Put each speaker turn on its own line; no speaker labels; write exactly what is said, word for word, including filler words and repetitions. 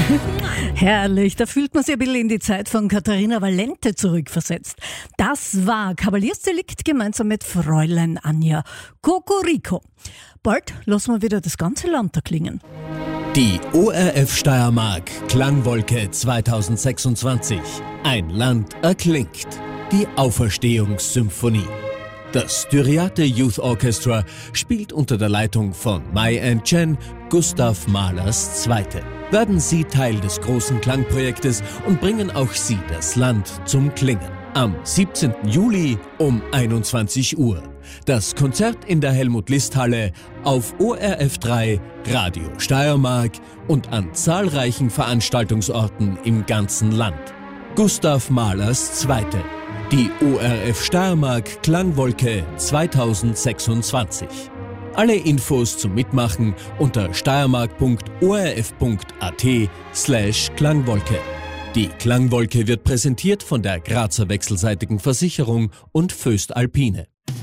Herrlich, da fühlt man sich ein bisschen in die Zeit von Katharina Valente zurückversetzt. Das war Kavaliersdelikt gemeinsam mit Fräulein Anja. Cocorico. Bald lassen wir wieder das ganze Land da klingen.
Die O R F Steiermark Klangwolke zweitausendsechsundzwanzig. Ein Land erklingt. Die Auferstehungssymphonie. Das Styriate Youth Orchestra spielt unter der Leitung von Mai and Chen Gustav Mahlers Zweite. Werden Sie Teil des großen Klangprojektes und bringen auch Sie das Land zum Klingen. Am siebzehnten Juli um einundzwanzig Uhr. Das Konzert in der Helmut-List-Halle auf O R F drei, Radio Steiermark und an zahlreichen Veranstaltungsorten im ganzen Land. Gustav Mahlers Zweite. Die O R F Steiermark Klangwolke zweitausendsechsundzwanzig. Alle Infos zum Mitmachen unter steiermark punkt o r f punkt a t slash Klangwolke. Die Klangwolke wird präsentiert von der Grazer Wechselseitigen Versicherung und Föst Alpine.